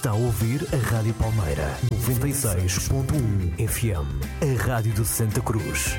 Está a ouvir a Rádio Palmeira 96.1 FM, a Rádio de Santa Cruz.